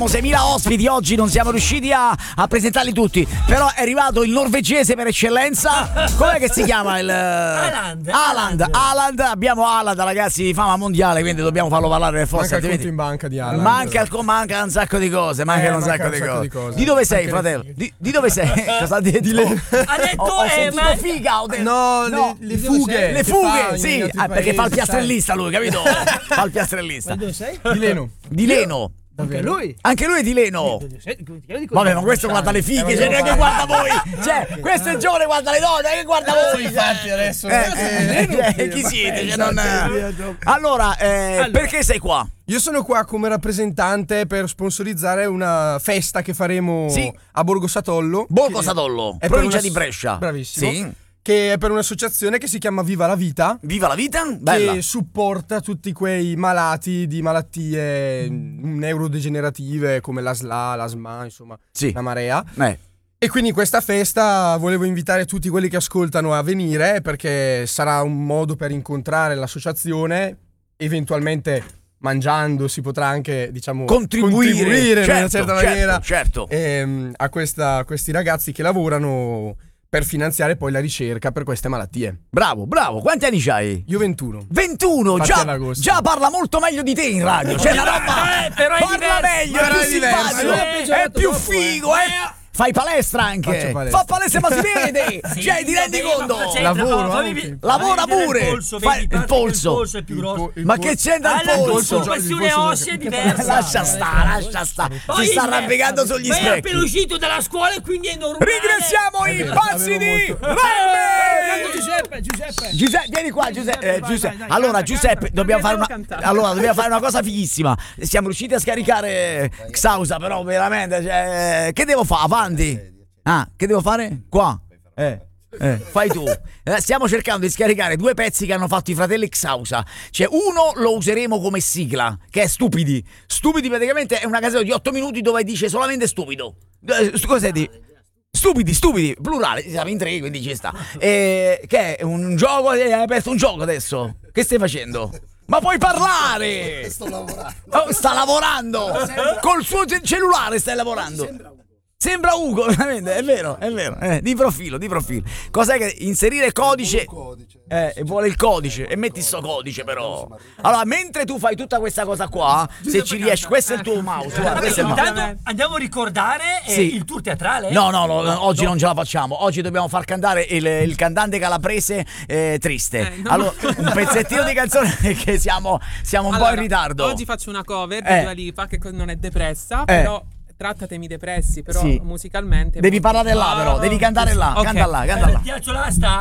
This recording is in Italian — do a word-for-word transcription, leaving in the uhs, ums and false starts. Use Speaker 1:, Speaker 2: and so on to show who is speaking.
Speaker 1: seimila ospiti oggi, non siamo riusciti a, a presentarli tutti, però è arrivato il norvegese per eccellenza. Com'è che si chiama il
Speaker 2: Haaland?
Speaker 1: Haaland, Haaland. Abbiamo Haaland, ragazzi, di fama mondiale, quindi dobbiamo farlo parlare per forza.
Speaker 3: Manca il conto in banca di Haaland.
Speaker 1: Manca, il, manca un sacco di cose, manca
Speaker 3: Eh,
Speaker 1: un
Speaker 3: manca
Speaker 1: sacco,
Speaker 3: un
Speaker 1: di,
Speaker 3: sacco
Speaker 1: cose.
Speaker 3: di cose.
Speaker 1: Di dove sei,
Speaker 3: Anche
Speaker 1: fratello? Di, di dove sei? Cosa ha detto?
Speaker 3: Di le...
Speaker 2: Ha detto
Speaker 1: ho, ho
Speaker 2: eh,
Speaker 1: sentito
Speaker 2: ma...
Speaker 1: figa, ho detto.
Speaker 3: No,
Speaker 1: No,
Speaker 3: le, le fughe.
Speaker 1: Le
Speaker 3: che
Speaker 1: fughe,
Speaker 3: fa
Speaker 1: sì,
Speaker 3: in altri
Speaker 1: ah, perché fa il
Speaker 3: paesi,
Speaker 1: piastrellista lui, capito? Fa il piastrellista.
Speaker 2: Ma dove sei?
Speaker 3: sai. Di Leno.
Speaker 1: Di Leno.
Speaker 2: Anche lui?
Speaker 1: Anche lui è di Leno. Vabbè, ma questo guarda le fighe, cioè neanche guarda voi. Cioè, questo è il giovane, guarda le donne, che guarda voi.
Speaker 3: Infatti adesso
Speaker 1: Eh, eh, eh, chi siete? Cioè, non... Allora, eh,
Speaker 2: Allora.
Speaker 1: perché sei qua?
Speaker 3: Io sono qua come rappresentante per sponsorizzare una festa che faremo
Speaker 1: Sì.
Speaker 3: a Borgo Satollo.
Speaker 1: Borgo
Speaker 3: Che
Speaker 1: Satollo,
Speaker 3: è per
Speaker 1: provincia
Speaker 3: una-
Speaker 1: di Brescia.
Speaker 3: Bravissimo.
Speaker 1: Sì.
Speaker 3: Che è per un'associazione che si chiama Viva la Vita.
Speaker 1: Viva la vita, bella.
Speaker 3: Che supporta tutti quei malati di malattie neurodegenerative come la S L A, l'asma, insomma,
Speaker 1: Sì.
Speaker 3: la marea.
Speaker 1: Eh.
Speaker 3: E quindi in questa festa volevo invitare tutti quelli che ascoltano a venire, perché sarà un modo per incontrare l'associazione, eventualmente mangiando si potrà anche, diciamo,
Speaker 1: Contribuire,
Speaker 3: contribuire in
Speaker 1: certo,
Speaker 3: una certa
Speaker 1: certo,
Speaker 3: maniera
Speaker 1: certo.
Speaker 3: ehm, a, questa, a questi ragazzi che lavorano per finanziare poi la ricerca per queste malattie.
Speaker 1: Bravo, bravo. Quanti anni c'hai?
Speaker 3: Io ventuno.
Speaker 1: ventuno,
Speaker 3: Fatti
Speaker 1: già,
Speaker 3: all'agosto.
Speaker 1: già parla molto meglio di te in radio. Cioè, la roba
Speaker 2: Eh, però è
Speaker 1: parla
Speaker 2: diverso.
Speaker 1: meglio,
Speaker 3: Però
Speaker 1: è
Speaker 3: è
Speaker 1: più
Speaker 3: diverso.
Speaker 1: simpatico,
Speaker 2: Eh,
Speaker 1: è più
Speaker 2: dopo,
Speaker 1: figo, eh. Fai palestra anche.
Speaker 3: Faccio palestra.
Speaker 1: Fa palestra, ma si vede.
Speaker 2: Sì,
Speaker 1: cioè, ti rendi
Speaker 2: vabbè,
Speaker 1: conto?
Speaker 2: ma c'entra,
Speaker 3: Lavoro
Speaker 2: no, fammi
Speaker 3: anche.
Speaker 2: vi-
Speaker 1: Lavora
Speaker 2: fammi vedere
Speaker 1: pure.
Speaker 2: Il polso,
Speaker 1: Fai
Speaker 2: vedi,
Speaker 1: il
Speaker 2: guarda che
Speaker 1: polso.
Speaker 2: Il polso è più
Speaker 3: Il
Speaker 2: grosso.
Speaker 3: po- il
Speaker 1: Ma
Speaker 3: po-
Speaker 1: che c'entra
Speaker 2: Ah,
Speaker 1: il
Speaker 2: la
Speaker 1: polso?
Speaker 2: consumazione
Speaker 3: Il polso-
Speaker 2: ossea è diversa.
Speaker 1: Lascia stare, lascia stare.
Speaker 2: Poi
Speaker 1: Si sta
Speaker 2: il-
Speaker 1: arrampicando sugli
Speaker 2: ma è appena
Speaker 1: specchi.
Speaker 2: uscito dalla scuola e quindi è normale.
Speaker 1: Ringraziamo i
Speaker 3: vero,
Speaker 1: pazzi
Speaker 3: avevo
Speaker 1: di
Speaker 3: molto-
Speaker 1: Remme!
Speaker 2: Giuseppe, Giuseppe.
Speaker 1: Giuseppe, vieni qua, Giuseppe. eh,
Speaker 4: vai,
Speaker 1: Giuseppe.
Speaker 4: vai, dai,
Speaker 1: Allora,
Speaker 4: canta,
Speaker 1: Giuseppe,
Speaker 4: canta.
Speaker 1: dobbiamo fare
Speaker 4: Devo
Speaker 1: una.
Speaker 4: cantare.
Speaker 1: Allora, dobbiamo fare una cosa fighissima. Siamo riusciti a scaricare Xausa, però veramente. Cioè, che devo fare? Avanti. Ah, che devo fare? Qua. Eh. Eh, fai tu. Eh, stiamo cercando di scaricare due pezzi che hanno fatto i fratelli Xausa. Cioè, uno lo useremo come sigla, che è Stupidi. Stupidi praticamente è una casella di otto minuti dove dice solamente stupido. Eh, Cos'è di? Stupidi, stupidi, plurale, siamo in tre, quindi ci sta. Eh, che è un gioco? Hai aperto un gioco adesso? Che stai facendo? Ma puoi parlare! Sto lavorando. Oh, sta lavorando! Col suo ce- cellulare stai lavorando. Sembra Ugo, veramente, è vero, è vero. Eh, di profilo, di profilo. Cos'è che inserire codice? Eh, e vuole il codice. E metti sto codice, però. Allora, mentre tu fai tutta questa cosa qua, se ci riesci, questo è il tuo mouse. Guarda, questo è il mouse.
Speaker 2: Intanto andiamo a ricordare eh,
Speaker 1: Sì.
Speaker 2: il tour teatrale.
Speaker 1: No, no, no, oggi non ce la facciamo. Oggi dobbiamo far cantare il, il cantante calabrese eh, Triste.
Speaker 4: Eh, no.
Speaker 1: Allora, un pezzettino di canzone che siamo, siamo un po'
Speaker 4: Allora,
Speaker 1: in ritardo.
Speaker 4: Oggi faccio una cover
Speaker 1: Eh.
Speaker 4: di Dua Lipa che non è depressa,
Speaker 1: Eh.
Speaker 4: però trattatemi depressi, però
Speaker 1: Sì.
Speaker 4: musicalmente
Speaker 1: Devi parlare là, però, devi cantare là,
Speaker 4: Ok.
Speaker 1: canta là, canta là.
Speaker 2: Ti alzo l'asta.